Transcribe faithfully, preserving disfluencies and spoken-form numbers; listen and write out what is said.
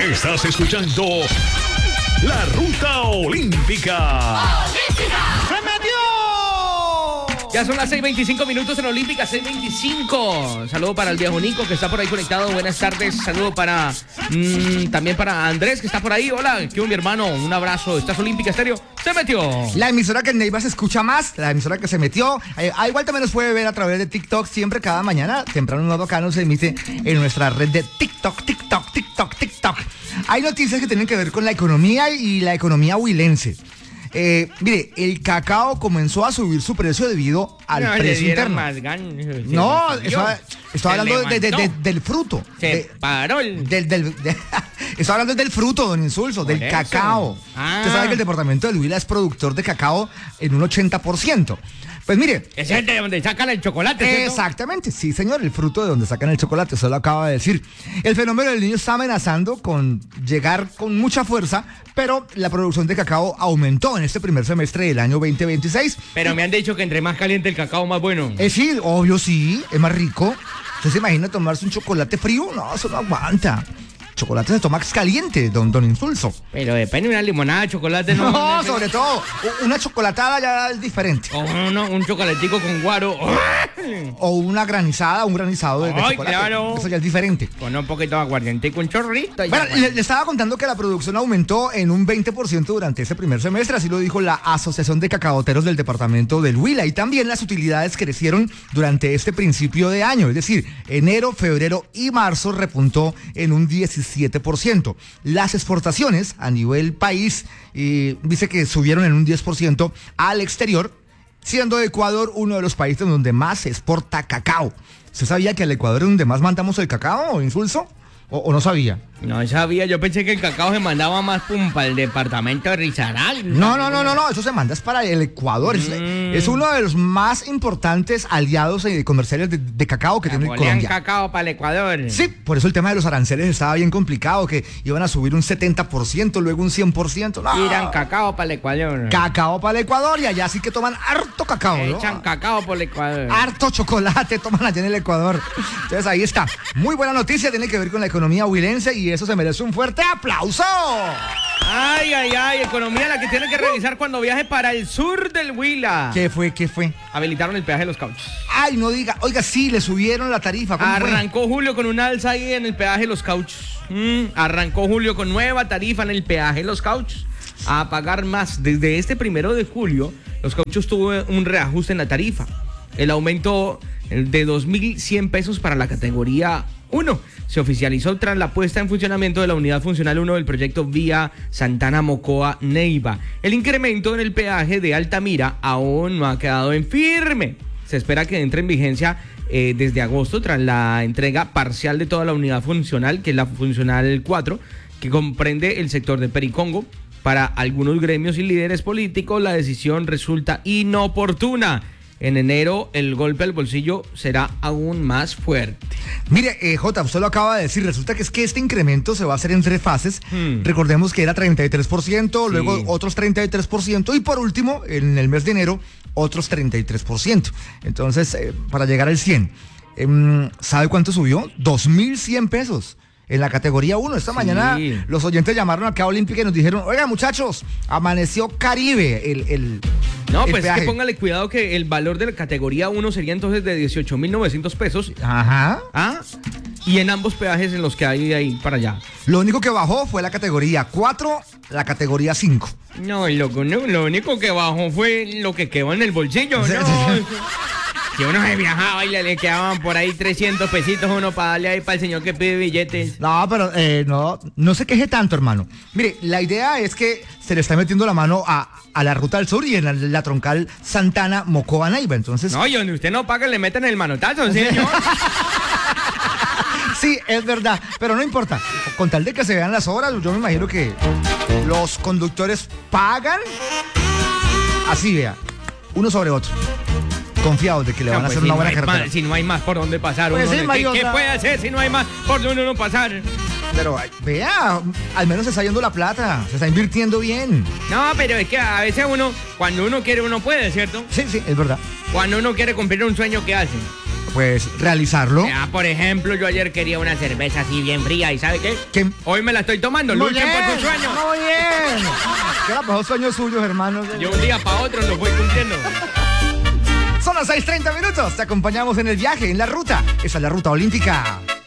Estás escuchando La Ruta Olímpica. ¡Se metió! Ya son las seis veinticinco minutos en Olímpica, seis veinticinco. Saludo para el viejo Nico que está por ahí conectado. Buenas tardes. Saludo para mmm, también para Andrés que está por ahí. Hola, ¿qué hubo, mi hermano? Un abrazo. ¿Estás Olímpica Estéreo? Se metió. La emisora que en Neiva se escucha más, la emisora que se metió. Eh, ah, igual también nos puede ver a través de TikTok. Siempre cada mañana, temprano nuevo acá nos emite en nuestra red de TikTok, TikTok, TikTok, TikTok. Hay noticias que tienen que ver con la economía y la economía huilense. Eh, mire, el cacao comenzó a subir su precio debido al no, precio interno. Más gan... No, estaba, estaba hablando de, de, de, del fruto. Se de, paró el... Del, del, de, estaba hablando del fruto, don Insulso, del eso. cacao. Ah. Usted sabe que el departamento de Huila es productor de cacao en un ochenta por ciento. Pues mire. Ese es de donde sacan el chocolate, ¿cierto? Exactamente, sí, señor, el fruto de donde sacan el chocolate, eso lo acaba de decir. El fenómeno del niño está amenazando con llegar con mucha fuerza, pero la producción de cacao aumentó en este primer semestre del año veinte veintiséis. Pero me han dicho que entre más caliente el cacao, más bueno. Eh, sí, obvio, sí, es más rico. ¿Usted se imagina tomarse un chocolate frío? No, eso no aguanta. Chocolate se toma caliente, don, don Insulso. Pero depende de una limonada de chocolate, ¿no? No, no sobre todo, una chocolatada ya es diferente. O uno, un chocolatico con guaro. O una granizada, un granizado de, de Ay, chocolate. Claro. Eso ya es diferente. Con un poquito de aguardiente y con chorrito. Bueno, le, le estaba contando que la producción aumentó en un veinte por ciento durante ese primer semestre, así lo dijo la Asociación de Cacaoteros del Departamento del Huila. Y también las utilidades crecieron durante este principio de año, es decir, enero, febrero y marzo repuntó en un diecisiete por ciento. Las exportaciones a nivel país eh, dice que subieron en un diez por ciento al exterior, siendo Ecuador uno de los países donde más se exporta cacao. ¿Usted sabía que al Ecuador es donde más mandamos el cacao, Insulso? ¿O, o no sabía? No sabía, yo pensé que el cacao se mandaba más pum para el departamento de Risaralda. No, no, no, no, no, eso se manda es para el Ecuador. Es, Mm. es uno de los más importantes aliados eh, comerciales de, de cacao que tiene Colombia. cacao para el Ecuador. Sí, por eso el tema de los aranceles estaba bien complicado, que iban a subir un setenta por ciento, luego un cien por ciento. No. Tiran cacao para el Ecuador. Cacao para el Ecuador y allá sí que toman harto cacao, ¿no? Echan cacao por el Ecuador. Harto chocolate toman allá en el Ecuador. Entonces ahí está. Muy buena noticia, tiene que ver con la economía huilense y eso se merece un fuerte aplauso. Ay, ay, ay, economía la que tiene que revisar cuando viaje para el sur del Huila. ¿Qué fue? ¿Qué fue? Habilitaron el peaje de los cauchos. Ay, no diga. Oiga, sí, le subieron la tarifa. ¿Cómo fue? Arrancó Julio con un alza ahí en el peaje de los cauchos. Mm, arrancó Julio con nueva tarifa en el peaje de los cauchos. A pagar más. Desde este primero de julio, los cauchos tuvo un reajuste en la tarifa. El aumento de dos mil cien pesos para la categoría uno se oficializó tras la puesta en funcionamiento de la unidad funcional uno del proyecto Vía Santana Mocoa Neiva. El incremento en el peaje de Altamira aún no ha quedado en firme. Se espera que entre en vigencia eh, desde agosto tras la entrega parcial de toda la unidad funcional, que es la funcional cuatro, que comprende el sector de Pericongo. Para algunos gremios y líderes políticos la decisión resulta inoportuna. En enero el golpe al bolsillo será aún más fuerte. Mire, eh, Jota, usted lo acaba de decir, resulta que es que este incremento se va a hacer en tres fases. Hmm. Recordemos que era treinta y tres por ciento, sí. Luego otros treinta y tres por ciento y por último, en el mes de enero, otros treinta y tres por ciento. Entonces, eh, para llegar al cien, eh, ¿sabe cuánto subió? dos mil cien pesos. En la categoría uno, esta sí. mañana los oyentes llamaron acá a Olímpica y nos dijeron, oiga muchachos, amaneció Caribe el, el No, el pues peaje. Es que póngale cuidado que el valor de la categoría uno sería entonces de dieciocho mil novecientos pesos. Ajá. Ah, y en ambos peajes en los que hay de ahí para allá. Lo único que bajó fue la categoría cuatro, la categoría cinco. No, lo, no, lo único que bajó fue lo que quedó en el bolsillo, no. Que uno se viajaba y le, le quedaban por ahí trescientos pesitos uno para darle ahí para el señor que pide billetes. No, pero eh, no, no se queje tanto, hermano. Mire, la idea es que se le está metiendo la mano a, a la Ruta del Sur y en la, la troncal Santana Mocoa Neiva, entonces... No, y donde usted no paga le meten el manotazo, señor. Sí, es verdad, pero no importa. Con tal de que se vean las obras, yo me imagino que los conductores pagan así, vea, uno sobre otro. Confiados de que le van no, pues a hacer si una no buena carretera. Más, si no hay más por dónde pasar, pues uno sí, ¿qué, ¿qué puede hacer si no hay más por dónde uno pasar? Pero vea, al menos se está yendo la plata, se está invirtiendo bien. No, pero es que a veces uno, cuando uno quiere, uno puede, ¿cierto? Sí, sí, es verdad. Cuando uno quiere cumplir un sueño, ¿qué hace? pues realizarlo. Ya, por ejemplo, yo ayer quería una cerveza así bien fría, ¿y sabe qué? ¿Qué? Hoy me la estoy tomando, Muy luchen bien, por sus sueños. muy bien. ¿Qué la pasó sueños suyos, hermanos? Yo un día para otro lo voy cumpliendo. Son las seis treinta minutos. Te acompañamos en el viaje, en la ruta. Esa es la ruta olímpica.